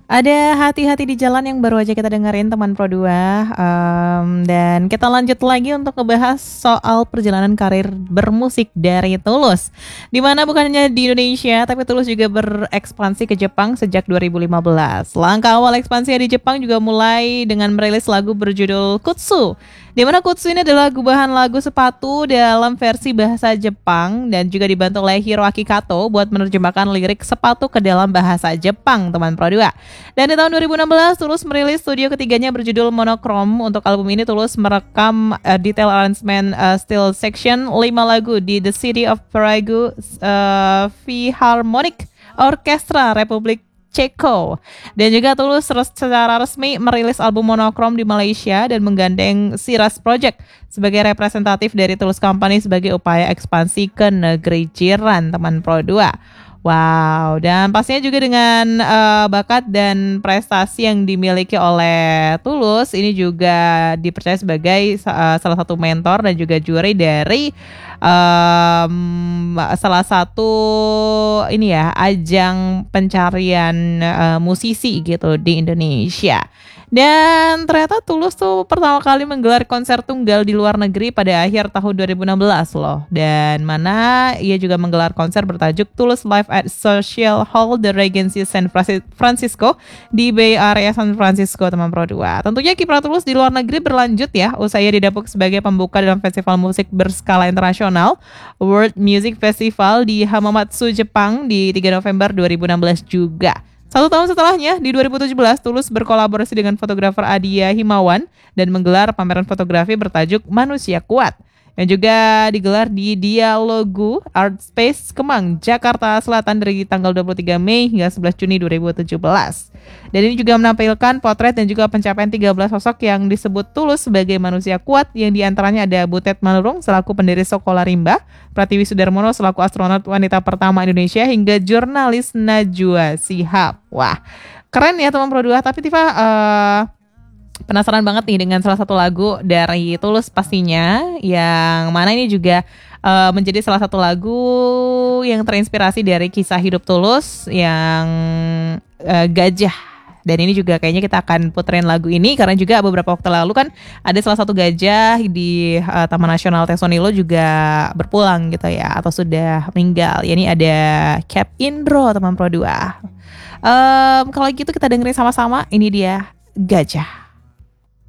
Ada hati-hati di jalan yang baru aja kita dengerin teman Pro 2. Dan kita lanjut lagi untuk ngebahas soal perjalanan karir bermusik dari Tulus. Dimana bukan hanya di Indonesia, tapi Tulus juga berekspansi ke Jepang sejak 2015. Langkah awal ekspansi di Jepang juga mulai dengan merilis lagu berjudul Kutsu. Di mana Kutsu ini adalah gubahan lagu sepatu dalam versi bahasa Jepang dan juga dibantu oleh Hiroaki Kato buat menerjemahkan lirik sepatu ke dalam bahasa Jepang, teman Pro 2. Dan di tahun 2016, Tulus merilis studio ketiganya berjudul Monochrome. Untuk album ini Tulus merekam detail arrangement still section 5 lagu di The City of Prague Philharmonic Orchestra Republik Ceko. Dan juga Tulus secara resmi merilis album Monochrome di Malaysia dan menggandeng Siras Project sebagai representatif dari Tulus Company sebagai upaya ekspansi ke negeri jiran, teman Pro 2. Wow, dan pastinya juga dengan bakat dan prestasi yang dimiliki oleh Tulus, ini juga dipercaya sebagai salah satu mentor dan juga juri dari salah satu ini ya ajang pencarian musisi gitu di Indonesia. Dan ternyata Tulus tuh pertama kali menggelar konser tunggal di luar negeri pada akhir tahun 2016 loh. Dan mana ia juga menggelar konser bertajuk Tulus Live at Social Hall The Regency San Francisco di Bay Area San Francisco, teman Pro 2. Tentunya kiprah Tulus di luar negeri berlanjut ya, usai ia didapuk sebagai pembuka dalam festival musik berskala internasional World Music Festival di Hamamatsu, Jepang di 3 November 2016 juga. 1 tahun setelahnya, di 2017, Tulus berkolaborasi dengan fotografer Adia Himawan dan menggelar pameran fotografi bertajuk Manusia Kuat, yang juga digelar di Dialogu Art Space Kemang, Jakarta Selatan dari tanggal 23 Mei hingga 11 Juni 2017. Dan ini juga menampilkan potret dan juga pencapaian 13 sosok yang disebut Tulus sebagai manusia kuat, yang diantaranya ada Butet Manurung selaku pendiri Sekolah Rimba, Pratiwi Sudarmono selaku astronot wanita pertama Indonesia, hingga jurnalis Najwa Shihab. Wah, keren ya teman Pro 2. Tapi Tifa penasaran banget nih dengan salah satu lagu dari Tulus pastinya, yang mana ini juga menjadi salah satu lagu yang terinspirasi dari kisah hidup Tulus yang gajah. Dan ini juga kayaknya kita akan puterin lagu ini karena juga beberapa waktu lalu kan ada salah satu gajah di Taman Nasional Tesonilo juga berpulang gitu ya, atau sudah meninggal. Ya, ini ada Cap Indro, teman Pro 2. Kalau gitu kita dengerin sama-sama, ini dia Gajah.